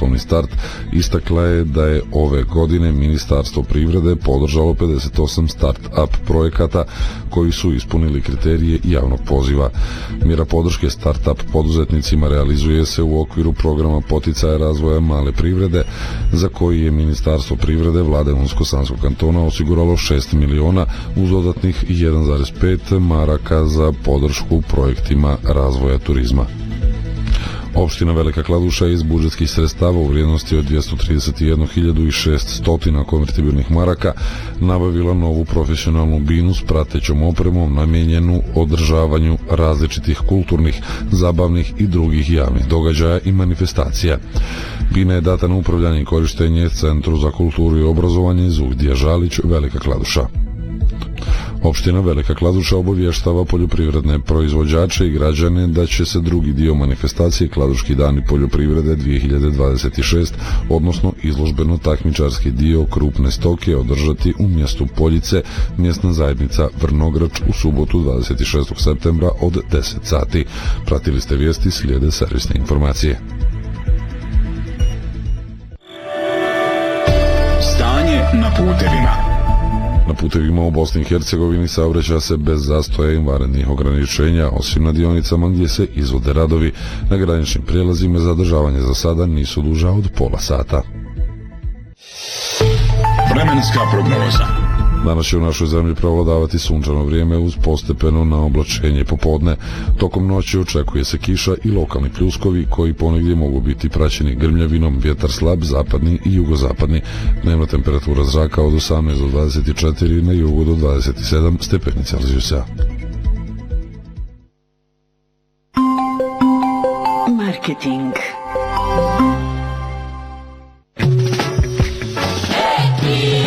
poslovni start, istakla je da je ove godine Ministarstvo privrede podržalo 58 start-up projekata koji su ispunili kriterije javnog poziva. Mjera podrške start-up poduzetnicima realizuje se u okviru programa poticaja razvoja male privrede, za koji je Ministarstvo privrede Vlade Unsko-Sanskog kantona osiguralo 6 miliona uz dodatnih 1,5 maraka za podršku projektima razvoja turizma. Opština Velika Kladuša iz budžetskih sredstava u vrijednosti od 231.600 konvertibilnih maraka nabavila novu profesionalnu binu s pratećom opremom namijenjenu održavanju različitih kulturnih, zabavnih i drugih javnih događaja i manifestacija. Bina je data na upravljanje i korištenje Centru za kulturu i obrazovanje Zugdija Žalić, Velika Kladuša. Opština Velika Kladuša obavještava poljoprivredne proizvođače i građane da će se drugi dio manifestacije Kladuški dani poljoprivrede 2026, odnosno izložbeno-takmičarski dio krupne stoke održati u mjestu Poljice, mjesna zajednica Vrnograč u subotu 26. septembra od 10 sati. Pratili ste vijesti, slijede servisne informacije. Stanje na putevima. Na putevima u Bosni i Hercegovini saobraća se bez zastoja i vanrednih ograničenja, osim na dionicama gdje se izvode radovi. Na graničnim prijelazima zadržavanje za sada nisu duža od pola sata. Vremenska prognoza. Danas će u našoj zemlji prevladavati sunčano vrijeme uz postepeno naoblačenje popodne. Tokom noći očekuje se kiša i lokalni pljuskovi koji ponegdje mogu biti praćeni grmljavinom, vjetar slab, zapadni i jugozapadni. Dnevna temperatura zraka od 18 do 24, na jugu do 27 stepeni Celzijusa. Marketing.